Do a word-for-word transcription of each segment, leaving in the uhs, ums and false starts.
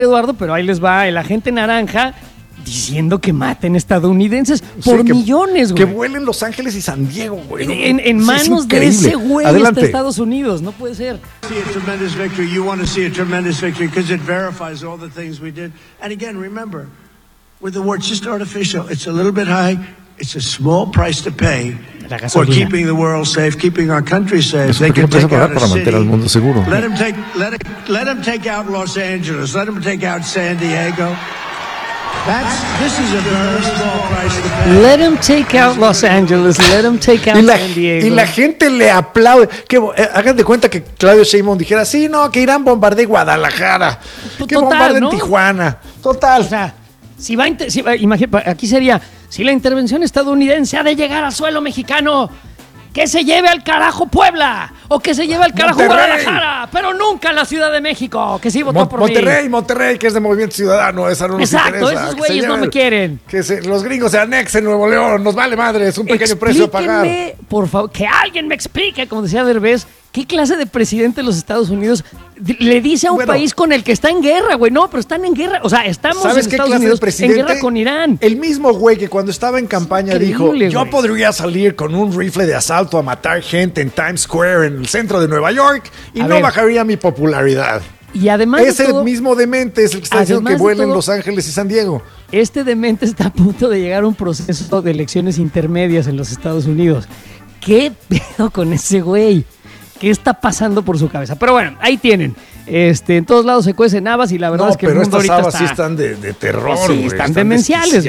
Eduardo, pero ahí les va el agente naranja diciendo que maten estadounidenses por sí, que, millones, güey. Que vuelen Los Ángeles y San Diego, güey. ¿No? En, en manos de ese güey está Estados Unidos, no puede ser. See a tremendous victory. You want to see a tremendous victory because it verifies all the things we did. And again, remember, with the war, it's just artificial. It's a little bit high. It's a small price to pay for keeping the world safe, keeping our country safe. They can take out a city. Let them take, let it, let them take out Los Angeles. Let them take out San Diego. That's, this is a very small price to pay. Let them take out Los Angeles. Let them take out la, San Diego. Y la gente le aplaude. Que, eh, hagan de cuenta que Claudio Sheinbaum dijera, sí, no, que Irán bombardee Guadalajara. Total, que bombardeen ¿no? Tijuana. Total. O sea, si va, si va imagina, aquí sería, si la intervención estadounidense ha de llegar al suelo mexicano, que se lleve al carajo Puebla o que se lleve al carajo Monterrey. Guadalajara, pero nunca la Ciudad de México, que sí votó Mon- por Monterrey, mí. Monterrey, que es de Movimiento Ciudadano, esa no nos Exacto, interesa. Esos güeyes no me quieren. Que se, los gringos se anexen Nuevo León, nos vale madre, es un pequeño precio a pagar. Por favor, que alguien me explique, como decía Derbez, ¿qué clase de presidente de los Estados Unidos le dice a un bueno, país con el que está en guerra, güey? No, pero están en guerra. O sea, estamos en Estados Unidos en guerra con Irán. El mismo güey que cuando estaba en campaña dijo, yo güey. podría salir con un rifle de asalto a matar gente en Times Square, en el centro de Nueva York, y a no ver. bajaría mi popularidad. Y además Ese de todo, mismo demente es el que está diciendo que vuelen todo, Los Ángeles y San Diego. Este demente está a punto de llegar a un proceso de elecciones intermedias en los Estados Unidos. ¿Qué pedo con ese güey? ¿Qué está pasando por su cabeza? Pero bueno, ahí tienen. Este, en todos lados se cuecen habas y la verdad no, es que el mundo ahorita habas está... sí están de, de terror, sí, güey. Están, están demenciales.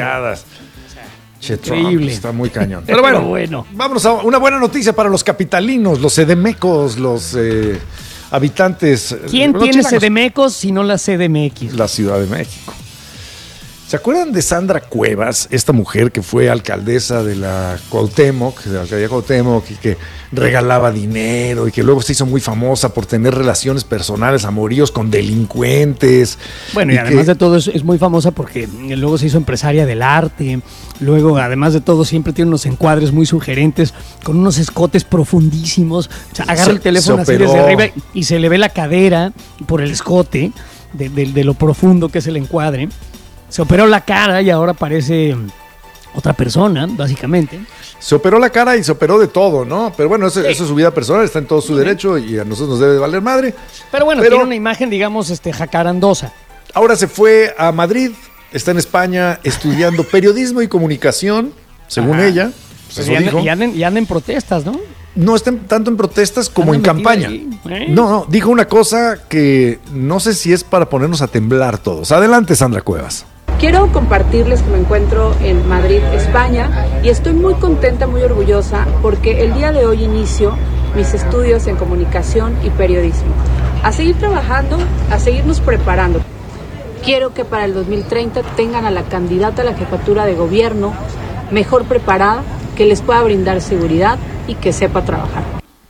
Che, Trump, está muy cañón. Pero bueno, Pero bueno, vámonos a una buena noticia para los capitalinos, los sedemecos, los eh, habitantes. ¿Quién tiene chilangos? Sedemecos si no la C D M X? La Ciudad de México. ¿Se acuerdan de Sandra Cuevas, esta mujer que fue alcaldesa de la Cuauhtémoc, de la alcaldía Cuauhtémoc, y que regalaba dinero y que luego se hizo muy famosa por tener relaciones personales, amoríos con delincuentes? Bueno, y, y además que... de todo es, es muy famosa porque luego se hizo empresaria del arte, luego además de todo siempre tiene unos encuadres muy sugerentes, con unos escotes profundísimos, o sea, agarra se, el teléfono así desde arriba y se le ve la cadera por el escote de, de, de lo profundo que es el encuadre. Se operó la cara y ahora parece otra persona, básicamente. Se operó la cara y se operó de todo, ¿no? Pero bueno, eso, sí. eso es su vida personal, está en todo su sí. derecho y a nosotros nos debe de valer madre. Pero bueno, Pero, tiene una imagen, digamos, este, jacarandosa. Ahora se fue a Madrid, está en España estudiando periodismo y comunicación, según Ajá. ella. Pues y, anda, y, anda en, y anda en protestas, ¿no? No está tanto en protestas como en campaña. ¿Eh? No, no, dijo una cosa que no sé si es para ponernos a temblar todos. Adelante, Sandra Cuevas. Quiero compartirles que me encuentro en Madrid, España, y estoy muy contenta, muy orgullosa, porque el día de hoy inicio mis estudios en comunicación y periodismo. A seguir trabajando, a seguirnos preparando. Quiero que para el dos mil treinta tengan a la candidata a la jefatura de gobierno mejor preparada, que les pueda brindar seguridad y que sepa trabajar.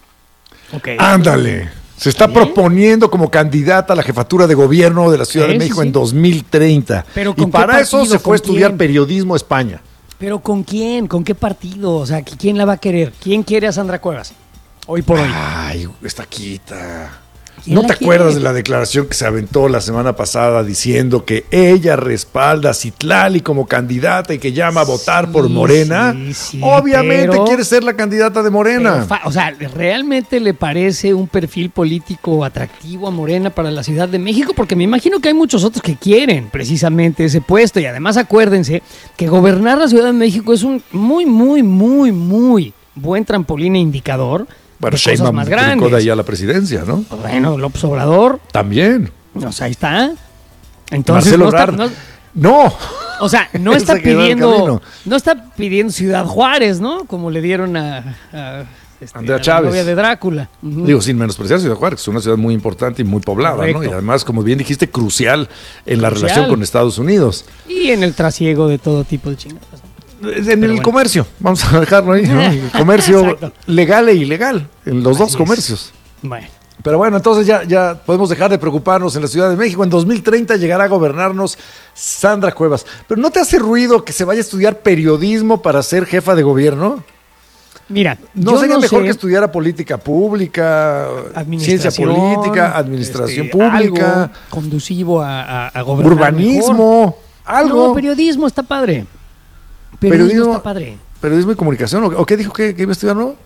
Okay. Ándale. Se está ¿Sí? proponiendo como candidata a la jefatura de gobierno de la Ciudad sí, de México sí, sí. en dos mil treinta. ¿Pero y para eso se fue a estudiar quién? periodismo a España. ¿Pero con quién? ¿Con qué partido? O sea, ¿quién la va a querer? ¿Quién quiere a Sandra Cuevas? Hoy por hoy. Ay, está quita. ¿No te acuerdas quiere? de la declaración que se aventó la semana pasada diciendo que ella respalda a Citlali como candidata y que llama a votar sí, por Morena? Sí, sí, Obviamente pero, quiere ser la candidata de Morena. Fa- o sea, ¿realmente le parece un perfil político atractivo a Morena para la Ciudad de México? Porque me imagino que hay muchos otros que quieren precisamente ese puesto. Y además acuérdense que gobernar la Ciudad de México es un muy, muy, muy, muy buen trampolín e indicador. Bueno, Sheinbaum más grandes. De ahí a la presidencia, ¿no? Bueno, López Obrador. También. O sea, ahí está. Entonces Marcelo no, está, no. no. O sea, no está pidiendo no está pidiendo Ciudad Juárez, ¿no? Como le dieron a, a este, Andrea a Chávez. La novia de Drácula. Uh-huh. Digo, sin menospreciar Ciudad Juárez, que es una ciudad muy importante y muy poblada, Correcto. ¿no? Y además, como bien dijiste, crucial en la crucial. relación con Estados Unidos. Y en el trasiego de todo tipo de chingadas. En Pero el bueno. comercio, vamos a dejarlo ahí, ¿no? El comercio legal e ilegal, en los Así dos comercios. Es. Bueno. Pero bueno, entonces ya, ya podemos dejar de preocuparnos en la Ciudad de México. En dos mil treinta llegará a gobernarnos Sandra Cuevas. ¿Pero no te hace ruido que se vaya a estudiar periodismo para ser jefa de gobierno? Mira, ¿No yo sería no mejor sé, que estudiara política pública, ciencia administración, política, administración este, pública, algo conducivo a, a, a gobernar urbanismo, mejor. algo? No, periodismo está padre. Periodismo, Periodismo- está padre. Periodismo y comunicación, ¿o o qué dijo que, que iba a estudiar, no?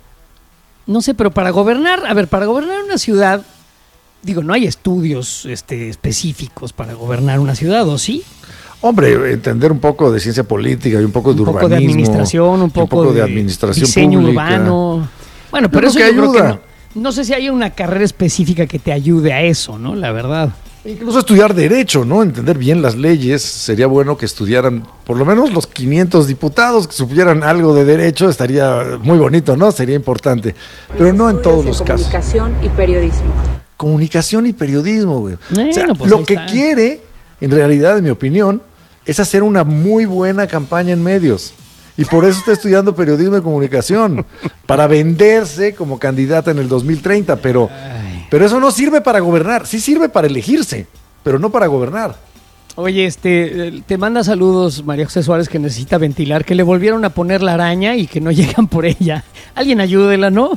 No sé, pero para gobernar, a ver, para gobernar una ciudad, digo, no hay estudios este, específicos para gobernar una ciudad, ¿o sí? Hombre, entender un poco de ciencia política y un poco de Un urbanismo. poco de administración, un poco, de, administración diseño pública. urbano. Bueno, pero Yo eso creo yo que creo que ayuda. no, no sé si hay una carrera específica que te ayude a eso, ¿no? La verdad. Incluso estudiar derecho, ¿no? Entender bien las leyes. Sería bueno que estudiaran, por lo menos los quinientos diputados que supieran algo de derecho, estaría muy bonito, ¿no? Sería importante. Pero no en todos los casos. Comunicación y periodismo. Comunicación y periodismo, güey. Bueno, o sea, pues lo ahí que está. quiere, en realidad, en mi opinión, es hacer una muy buena campaña en medios. Y por eso está estudiando periodismo y comunicación, para venderse como candidata en el dos mil treinta, pero, pero eso no sirve para gobernar, sí sirve para elegirse, pero no para gobernar. Oye, este, eh, te manda saludos María José Suárez, que necesita ventilar, que le volvieron a poner la araña y que no llegan por ella. Alguien ayúdela, ¿no?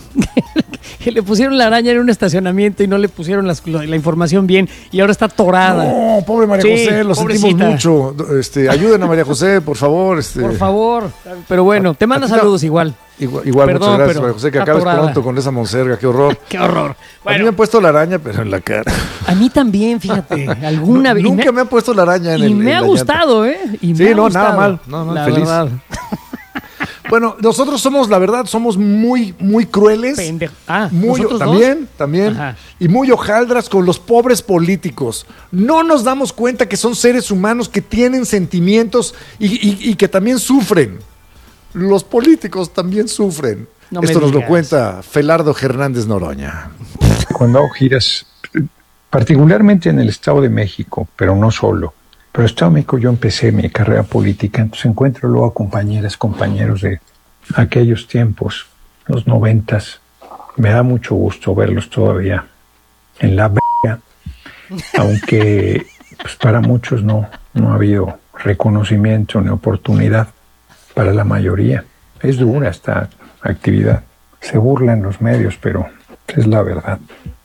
Que le pusieron la araña en un estacionamiento y no le pusieron las- la, la información bien y ahora está atorada. No, pobre María Sí, José, lo sentimos pobrecita. mucho. Este, ayuden a María José, por favor. Este, Por favor. Pero bueno, te manda Aquí está. saludos igual. Igual, igual Perdón, muchas gracias, pero María José, que está acabes atorada. pronto con esa monserga, qué horror. Qué horror. A mí me Bueno, han puesto la araña, pero en la cara. a mí también, fíjate, alguna vez. y Nunca me han puesto la araña en y el me en ha la gustado, ¿eh? Y Sí, me ha no, gustado, nada mal. No, no, la feliz. verdad. llanta. Bueno, nosotros somos, la verdad, somos muy, muy crueles. Pendejo. Ah, Muy, ¿nosotros dos? también, también. Ajá. Y muy hojaldras con los pobres políticos. No nos damos cuenta que son seres humanos que tienen sentimientos y, y- y que también sufren. Los políticos también sufren. No me Esto nos lo digas. cuenta Felardo Hernández Noroña. Cuando hago giras, particularmente en el Estado de México, pero no solo. Pero en el Estado de México yo empecé mi carrera política, entonces encuentro luego a compañeras, compañeros de aquellos tiempos, los noventas. Me da mucho gusto verlos todavía en la verga, aunque pues, para muchos no, no ha habido reconocimiento ni oportunidad para la mayoría. Es dura esta actividad. Se burlan los medios, pero es la verdad.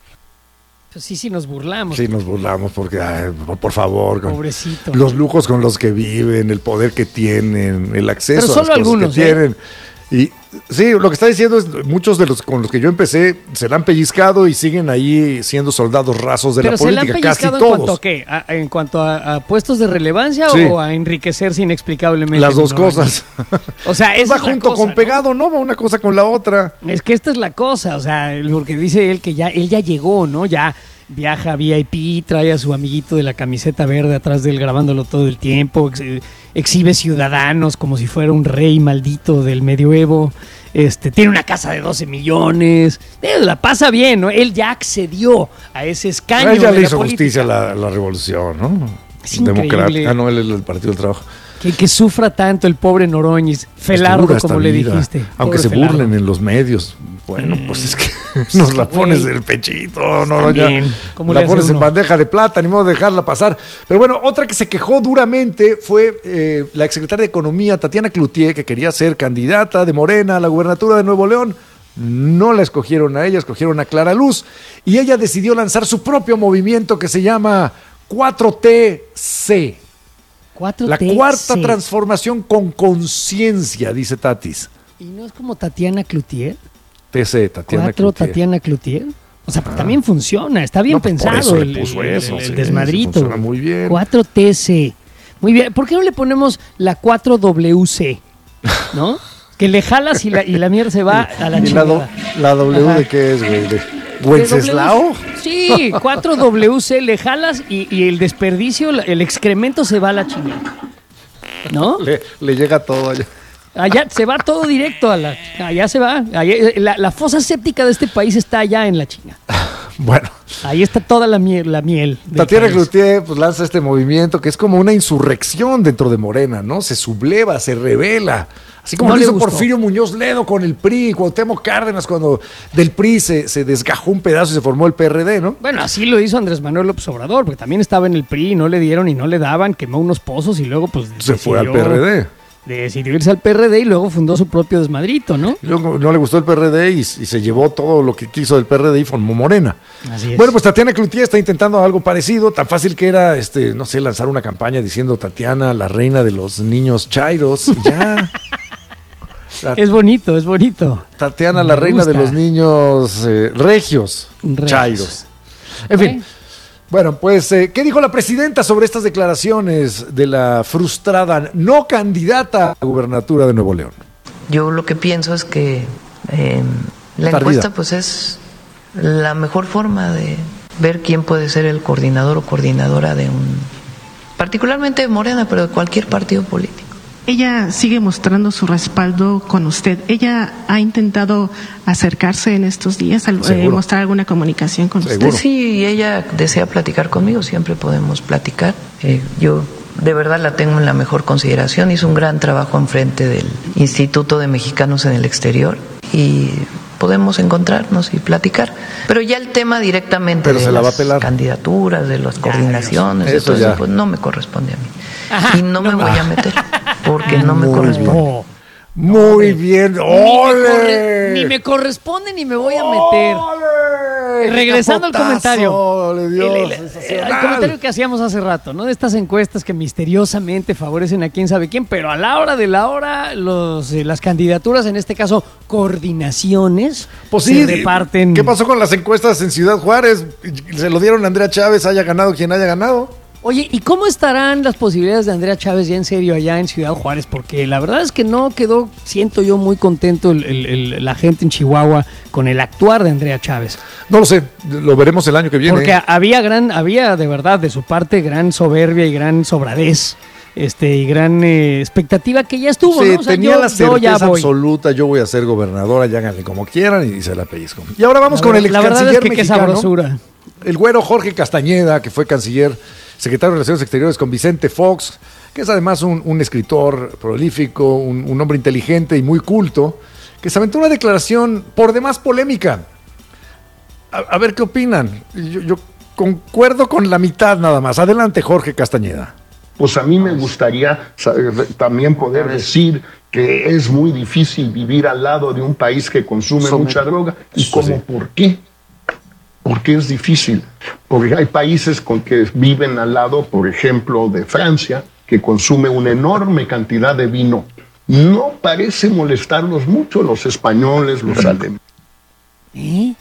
Pues sí, sí, nos burlamos. Sí, nos burlamos porque, ay, por favor, con Pobrecito. los lujos con los que viven, el poder que tienen, el acceso Pero a solo las cosas algunos, que ¿eh? tienen. Y sí, lo que está diciendo es muchos de los con los que yo empecé se la han pellizcado y siguen ahí siendo soldados rasos de Pero la se le han política, casi pellizcado en cuanto todos. a qué, ¿A- en cuanto a, a puestos de relevancia Sí. o a enriquecerse inexplicablemente. Las dos No, cosas. O sea, esa Va es la junto cosa, con ¿no? pegado, ¿no? Va una cosa con la otra. Es que esta es la cosa, o sea, porque dice él que ya él ya llegó, ¿no? Ya viaja V I P, trae a su amiguito de la camiseta verde atrás de él grabándolo todo el tiempo, ex- exhibe ciudadanos como si fuera un rey maldito del medioevo, este, tiene una casa de doce millones, eh, la pasa bien, ¿no? Él ya accedió a ese escaño. A él ya de le la hizo política. justicia a la, la revolución, ¿no? Es increíble. Democrática. Ah, no, él es el Partido del Trabajo. Que, que sufra tanto el pobre Noroñis, Felardo, Dura esta como le vida, dijiste. Aunque pobre se Felardo. burlen en los medios. Bueno, pues es que nos la pones güey. del pechito, no, ya. También, ¿cómo le La hace pones en uno? bandeja de plata, ni modo de dejarla pasar. Pero bueno, otra que se quejó duramente fue eh, la exsecretaria de Economía, Tatiana Cloutier, que quería ser candidata de Morena a la gubernatura de Nuevo León. No la escogieron a ella, escogieron a Clara Luz. Y ella decidió lanzar su propio movimiento que se llama cuatro T C. cuatro La T, cuarta sí. transformación con conciencia, dice Tatis. ¿Y no es como Tatiana Cloutier? T C, Tatiana ¿Cuatro Cloutier. Tatiana Cloutier? O sea, pero también funciona, está bien No, pues por pensado eso le el, puso el- eso, el- el sí, desmadrito. funciona muy bien. cuatro T C. Muy bien. ¿Por qué no le ponemos la cuatro W C? ¿No? Que le jalas y la, y la mierda se va a la ¿Y la, chingada. do- la W Ajá. de qué es, güey? ¿De ¿De Wenceslao? W C? Sí, cuatro W C le jalas y, y el desperdicio, el excremento se va a la chingada. ¿No? Le, le llega todo allá. Allá se va todo directo a la. Allá se va. Allá- la, la fosa séptica de este país está allá en la China. Bueno, Ahí está toda la miel. La miel del Tatiana país. Cloutier pues, lanza este movimiento que es como una insurrección dentro de Morena, ¿no? Se subleva, se revela. Así como No lo le hizo gustó. Porfirio Muñoz Ledo con el P R I, Cuauhtémoc Cárdenas cuando del P R I se, se desgajó un pedazo y se formó el P R D, ¿no? Bueno, así lo hizo Andrés Manuel López Obrador, porque también estaba en el P R I y no le dieron y no le daban, quemó unos pozos y luego pues Se fue al decidió- P R D. de decidir irse al P R D y luego fundó su propio desmadrito, ¿no? Luego no le gustó el P R D y, y se llevó todo lo que quiso del P R D y formó Morena. Así es. Bueno, pues Tatiana Cloutier está intentando algo parecido, tan fácil que era, este, no sé, lanzar una campaña diciendo Tatiana, la reina de los niños chairos, ya. Es bonito, es bonito. Tatiana, la Me reina gusta. de los niños eh, regios, Regios. chairos. En fin. Bueno. Bueno, pues, eh, ¿qué dijo la presidenta sobre estas declaraciones de la frustrada no candidata a gubernatura de Nuevo León? Yo lo que pienso es que eh, la Tardida. encuesta pues es la mejor forma de ver quién puede ser el coordinador o coordinadora de un, particularmente de Morena, pero de cualquier partido político. Ella sigue mostrando su respaldo con usted. ¿Ella ha intentado acercarse en estos días, al, eh, mostrar alguna comunicación con Seguro. usted? Sí, ella desea platicar conmigo, siempre podemos platicar. Eh, yo de verdad la tengo en la mejor consideración. Hizo un gran trabajo en frente del Instituto de Mexicanos en el Exterior y podemos encontrarnos y platicar. Pero ya el tema directamente Pero de se la va a las pelar. candidaturas, de las coordinaciones, de Eso todo ya. eso, pues no me corresponde a mí. Ajá, y no, no me ma- voy a meter, porque no me Muy corresponde. No. Muy bien. Ni me, corre- ¡Ole! ni me corresponde ni me voy a meter. ¡Ole! Regresando al ¡Qué comentario. capotazo le dio! El, el- Sensacional. el comentario que hacíamos hace rato, ¿no? De estas encuestas que misteriosamente favorecen a quién sabe quién, pero a la hora de la hora, los, eh, las candidaturas, en este caso, coordinaciones, Pues se sí, reparten. ¿qué pasó con las encuestas en Ciudad Juárez? Se lo dieron a Andrea Chávez, haya ganado quien haya ganado. Oye, ¿y cómo estarán las posibilidades de Andrea Chávez ya en serio allá en Ciudad Juárez? Porque la verdad es que no quedó, siento yo, muy contento el- el- el- la gente en Chihuahua con el actuar de Andrea Chávez. No lo sé, lo veremos el año que viene. Porque había gran, había de verdad de su parte gran soberbia y gran sobradez, este, y gran eh, expectativa que ya estuvo, Sí, ¿no? O sea, tenía yo- la yo ya certeza voy. absoluta, yo voy a ser gobernadora, ya háganle como quieran y se la pellizco. Y ahora vamos La con verdad- el la ex verdad es canciller que qué mexicano, sabrosura. el güero Jorge Castañeda, que fue canciller, secretario de Relaciones Exteriores con Vicente Fox, que es además un, un escritor prolífico, un, un hombre inteligente y muy culto, que se aventó una declaración por demás polémica. A, a ver qué opinan. Yo, yo concuerdo con la mitad nada más. Adelante, Jorge Castañeda. Pues a mí me gustaría saber- también poder decir que es muy difícil vivir al lado de un país que consume mucha droga. ¿Y Eso cómo sí. por qué? ¿Por qué es difícil? Porque hay países con que viven al lado, por ejemplo, de Francia, que consume una enorme cantidad de vino. No parece molestarlos mucho los españoles, los alemanes. ¿Eh?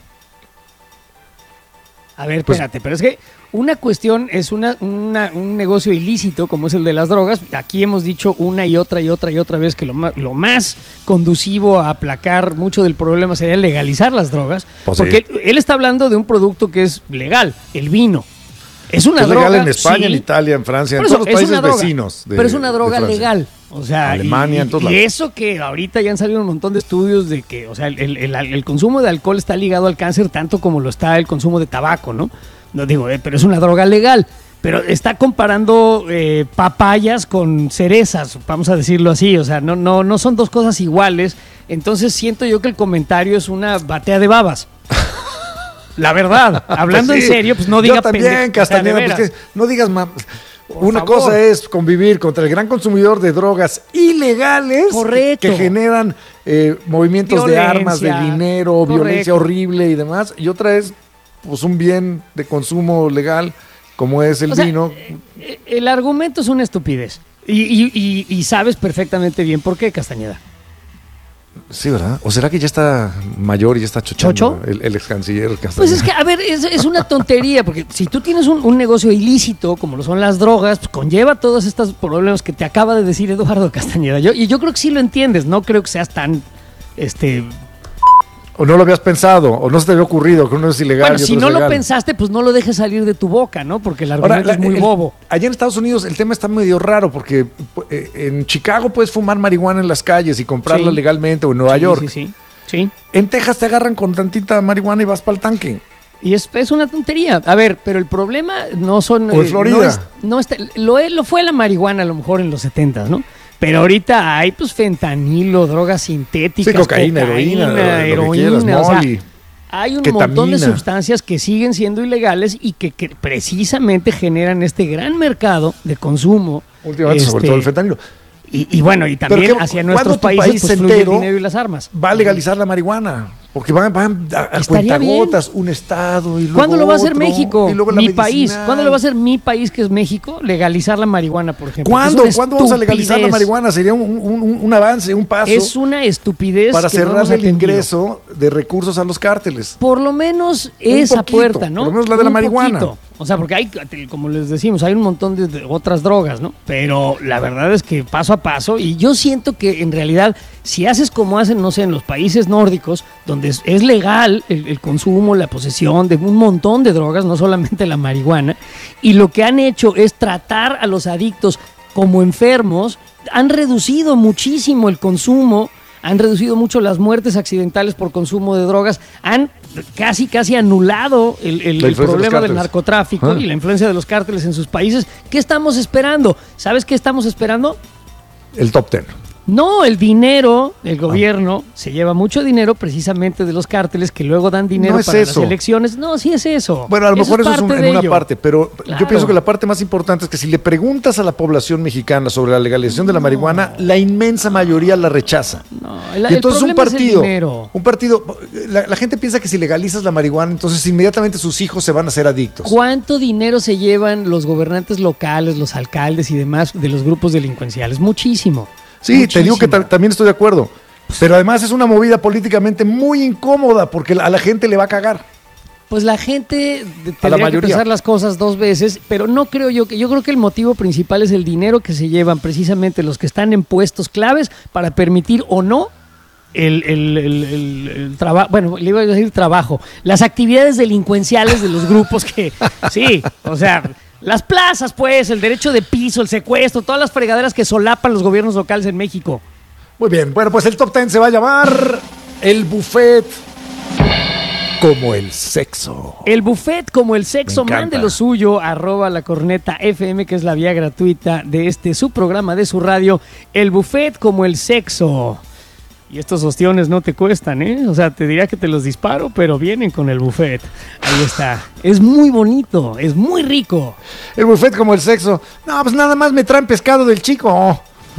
A ver, Pues- espérate, pero es que una cuestión es una, una- un negocio ilícito como es el de las drogas. Aquí hemos dicho una y otra y otra y otra vez que lo más, lo más conducivo a aplacar mucho del problema sería legalizar las drogas. Pues porque sí. él está hablando de un producto que es legal, el vino. Es una Es droga. legal en España, sí. en Italia, en Francia, en Por eso, todos los es países una droga, vecinos. de- pero es una de droga Francia. legal. O sea, Alemania, y, en todos y lados. eso que ahorita ya han salido un montón de estudios de que, o sea, el, el- el- el consumo de alcohol está ligado al cáncer tanto como lo está el consumo de tabaco, ¿no? No digo, eh, pero es una droga legal. Pero está comparando eh, papayas con cerezas, vamos a decirlo así. O sea, no, no, no son dos cosas iguales. Entonces siento yo que el comentario es una batea de babas. La verdad, hablando Pues sí, en serio, pues no diga Yo también, pendejo, o sea, de Castañeda, pues veras. que no digas ma- Una favor. cosa es convivir contra el gran consumidor de drogas ilegales Correcto. que generan eh, movimientos de armas, de Violencia. dinero, Correcto. violencia horrible y demás. Y otra es pues un bien de consumo legal como es el O sea, vino. eh, el argumento es una estupidez. Y, y- y- y sabes perfectamente bien por qué, Castañeda. Sí, ¿verdad? ¿O será que ya está mayor y ya está chochando ¿Chocho? el, el ex canciller Castañeda? Pues es que, a ver, es, es una tontería, porque si tú tienes un, un negocio ilícito, como lo son las drogas, pues conlleva todos estos problemas que te acaba de decir Eduardo Castañeda. Yo, y yo creo que sí lo entiendes, no creo que seas tan, este... O no lo habías pensado, o no se te había ocurrido que uno es ilegal Bueno, y otro si es no lo legal. pensaste, pues no lo dejes salir de tu boca, ¿no? Porque el Ahora, argumento es muy el- bobo. Allá en Estados Unidos el tema está medio raro porque eh, en Chicago puedes fumar marihuana en las calles y comprarla Sí. legalmente, o en Nueva Sí, York. Sí, sí, sí. En Texas te agarran con tantita marihuana y vas para el tanque. Y es, es una tontería. A ver, pero el problema no son... O en eh, Florida. No es, no está- lo, es- lo fue la marihuana a lo mejor en los setentas, ¿no? Pero ahorita hay pues fentanilo, drogas sintéticas, Sí, cocaína, heroína, lo que heroína, quieras, o sea, molly, hay un ketamina. montón de sustancias que siguen siendo ilegales y que, que precisamente generan este gran mercado de consumo. Últimamente, sobre este, todo el fentanilo. Y, y bueno, y también hacia nuestros países país pues, fluye el dinero y las armas. Va a legalizar la marihuana. Porque van, van a, a cuentagotas, un estado y luego ¿Cuándo lo va a hacer otro, México? Mi país. ¿Cuándo lo va a hacer mi país, que es México, legalizar la marihuana, por ejemplo? ¿Cuándo? ¿Cuándo vamos a legalizar la marihuana? Sería un, un, un, un avance, un paso. Es una estupidez. Para que cerrar no el ingreso de recursos a los cárteles. Por lo menos esa poquito, puerta, ¿no? Por lo menos la de la un marihuana. Poquito. O sea, porque hay, como les decimos, hay un montón de, de otras drogas, ¿no? Pero la verdad es que paso a paso, y yo siento que en realidad, si haces como hacen, no sé, en los países nórdicos, donde es, es legal el, el consumo, la posesión de un montón de drogas, no solamente la marihuana, y lo que han hecho es tratar a los adictos como enfermos, han reducido muchísimo el consumo, han reducido mucho las muertes accidentales por consumo de drogas, han casi, casi anulado el, el, el problema del narcotráfico ¿Ah? y la influencia de los cárteles en sus países. ¿Qué estamos esperando? ¿Sabes qué estamos esperando? El top ten. No, el dinero, el gobierno ah. se lleva mucho dinero precisamente de los cárteles que luego dan dinero no para eso. las elecciones. No, sí es eso. Bueno, a lo eso mejor es eso es un, en una ello. parte, pero claro. yo pienso que la parte más importante es que si le preguntas a la población mexicana sobre la legalización no. de la marihuana, la inmensa mayoría la rechaza. No, el, y entonces el un partido, es el un partido, la, la gente piensa que si legalizas la marihuana, entonces inmediatamente sus hijos se van a hacer adictos. ¿Cuánto dinero se llevan los gobernantes locales, los alcaldes y demás de los grupos delincuenciales? Muchísimo. Sí, Muchísimo. Te digo que ta- también estoy de acuerdo. Pero además es una movida políticamente muy incómoda porque a la gente le va a cagar. Pues la gente tendría que pensar las cosas dos veces, pero no creo yo que yo creo que el motivo principal es el dinero que se llevan precisamente los que están en puestos claves para permitir o no el, el, el, el, el trabajo, bueno, le iba a decir trabajo, las actividades delincuenciales de los grupos que, sí, o sea... Las plazas, pues, el derecho de piso, el secuestro, todas las fregaderas que solapan los gobiernos locales en México. Muy bien, bueno, pues el top ten se va a llamar El Buffet como el sexo. El buffet como el sexo, mande lo suyo, arroba la corneta F M, que es la vía gratuita de este su programa de su radio. El buffet como el sexo. Y estos ostiones no te cuestan, ¿eh? O sea, te diría que te los disparo, pero vienen con el buffet. Ahí está. Es muy bonito, es muy rico. El buffet como el sexo. No, pues nada más me traen pescado del chico.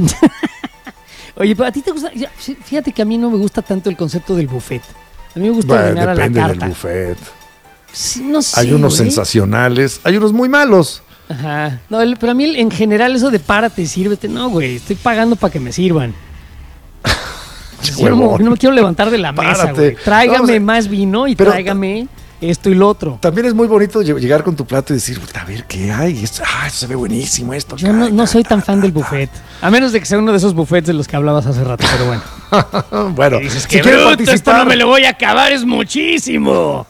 Oye, pero a ti te gusta... Fíjate que a mí no me gusta tanto el concepto del buffet. A mí me gusta bueno, ordenar a la carta. Depende del buffet. Sí, no sé, hay unos güey. sensacionales, hay unos muy malos. Ajá. No, el, pero a mí en general eso de párate y sírvete, no, güey. Estoy pagando para que me sirvan. Yo no, no me quiero levantar de la mesa, güey. Tráigame no, o sea, más vino y tráigame esto y lo otro. También es muy bonito llegar con tu plato y decir, a ver, ¿qué hay? Esto, ah, esto se ve buenísimo esto. Yo no, no soy tan fan del buffet. A menos de que sea uno de esos buffets de los que hablabas hace rato, pero bueno. Bueno, dices, si quieren participar, esto no me lo voy a acabar, es muchísimo.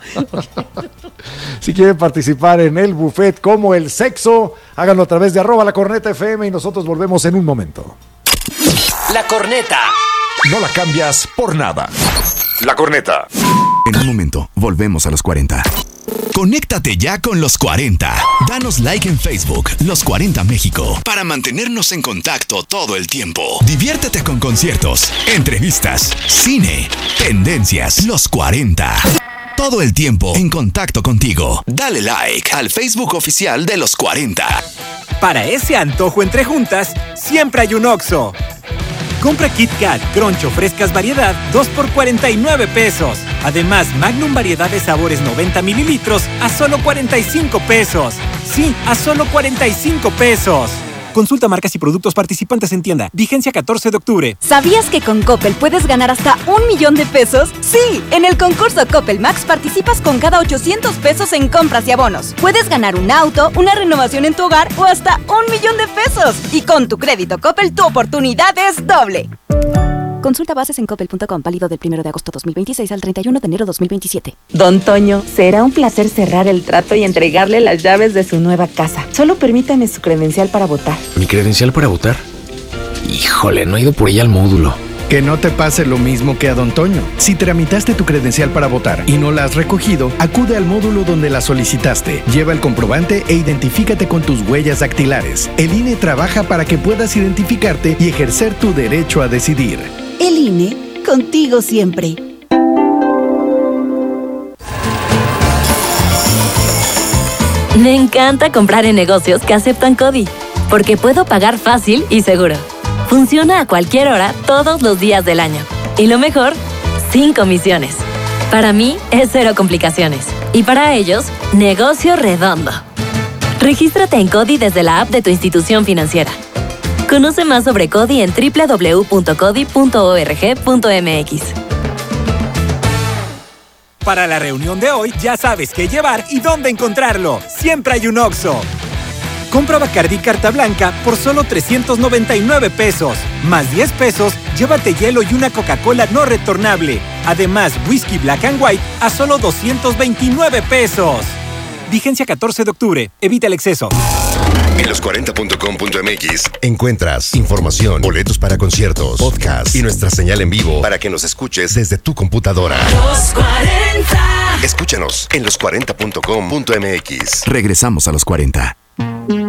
Si quieren participar en el buffet como el sexo, háganlo a través de arroba la corneta F M y nosotros volvemos en un momento. La corneta. No la cambias por nada. La corneta. En un momento, volvemos a los cuarenta. Conéctate ya con los cuarenta. Danos like en Facebook, Los cuarenta México, para mantenernos en contacto todo el tiempo. Diviértete con conciertos, entrevistas, cine, tendencias. Los cuarenta. Todo el tiempo en contacto contigo. Dale like al Facebook oficial de Los cuarenta. Para ese antojo entre juntas, siempre hay un Oxxo. Compra Kit Kat, Crunch o frescas variedad, dos por cuarenta y nueve pesos. Además, Magnum variedad de sabores noventa mililitros a solo cuarenta y cinco pesos. Sí, a solo cuarenta y cinco pesos. Consulta marcas y productos participantes en tienda. Vigencia catorce de octubre. ¿Sabías que con Coppel puedes ganar hasta un millón de pesos? Sí, en el concurso Coppel Max participas con cada ochocientos pesos en compras y abonos. Puedes ganar un auto, una renovación en tu hogar o hasta un millón de pesos. Y con tu crédito Coppel, tu oportunidad es doble. Consulta bases en coppel punto com, válido del primero de agosto dos mil veintiséis al treinta y uno de enero dos mil veintisiete. Don Toño, será un placer cerrar el trato y entregarle las llaves de su nueva casa. Solo permítame su credencial para votar. ¿Mi credencial para votar? Híjole, no he ido por ella al módulo. Que no te pase lo mismo que a Don Toño. Si tramitaste tu credencial para votar y no la has recogido, acude al módulo donde la solicitaste. Lleva el comprobante e identifícate con tus huellas dactilares. El I N E trabaja para que puedas identificarte y ejercer tu derecho a decidir. El I N E, contigo siempre. Me encanta comprar en negocios que aceptan CODI, porque puedo pagar fácil y seguro. Funciona a cualquier hora, todos los días del año. Y lo mejor, sin comisiones. Para mí, es cero complicaciones. Y para ellos, negocio redondo. Regístrate en CODI desde la app de tu institución financiera. Conoce más sobre CODI en doble u doble u doble u punto codi punto org punto m x. Para la reunión de hoy, ya sabes qué llevar y dónde encontrarlo. Siempre hay un Oxxo. Compra Bacardí Carta Blanca por solo trescientos noventa y nueve pesos. Más diez pesos, llévate hielo y una Coca-Cola no retornable. Además, whisky Black and White a solo doscientos veintinueve pesos. Vigencia catorce de octubre. Evita el exceso. En los cuarenta punto com punto m x encuentras información, boletos para conciertos, podcast y nuestra señal en vivo para que nos escuches desde tu computadora. Los cuarenta. Escúchanos en los cuarenta punto com punto m x. Regresamos a los cuarenta.